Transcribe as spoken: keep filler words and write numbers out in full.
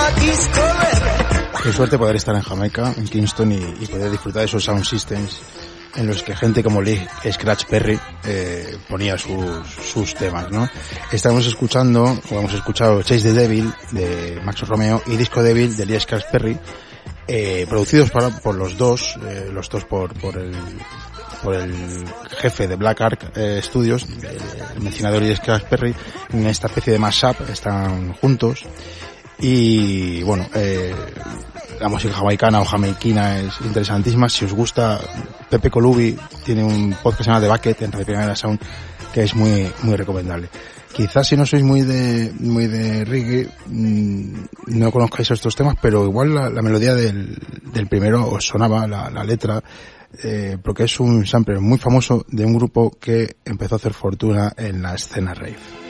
Qué suerte poder estar en Jamaica, en Kingston, y, y poder disfrutar de esos sound systems en los que gente como Lee Scratch Perry eh, ponía sus, sus temas, ¿no? Estamos escuchando, o hemos escuchado Chase the Devil de Max Romeo y Disco Devil de Lee Scratch Perry, eh, producidos para, por los dos, eh, los dos por, por el por el jefe de Black Ark eh, Studios, eh, el mencionado Lee Scratch Perry, en esta especie de mashup, están juntos. Y bueno, eh, la música jamaicana o jamaiquina es interesantísima. Si os gusta, Pepe Colubi tiene un podcast que se llama The Bucket en Radio Primavera Sound, que es muy muy recomendable. Quizás si no sois muy de muy de reggae, mmm, no conozcáis estos temas, pero igual la, la melodía del, del primero os sonaba, la, la letra, eh, porque es un sample muy famoso de un grupo que empezó a hacer fortuna en la escena rave.